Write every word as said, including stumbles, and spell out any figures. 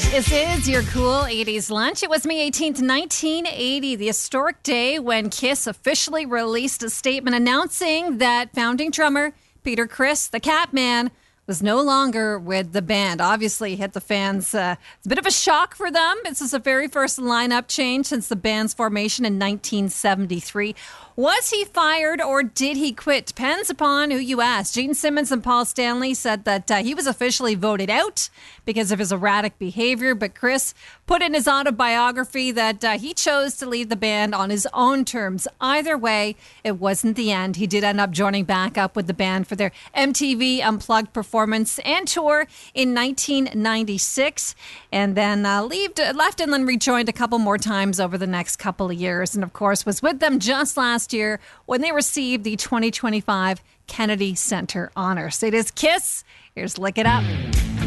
This is your cool eighties lunch. It was May eighteenth, nineteen eighty, the historic day when Kiss officially released a statement announcing that founding drummer Peter Criss, the Catman, was no longer with the band. Obviously hit the fans. Uh, it's a bit of a shock for them. This is the very first lineup change since the band's formation in nineteen seventy-three. Was he fired or did he quit? Depends upon who you ask. Gene Simmons and Paul Stanley said that uh, he was officially voted out because of his erratic behavior, but Criss put in his autobiography that uh, he chose to leave the band on his own terms. Either way, it wasn't the end. He did end up joining back up with the band for their M T V Unplugged performance and tour in nineteen ninety-six, and then uh, left, left and then rejoined a couple more times over the next couple of years, and of course was with them just last year when they received the twenty twenty-five Kennedy Center honors. It is Kiss. Here's Lick It Up.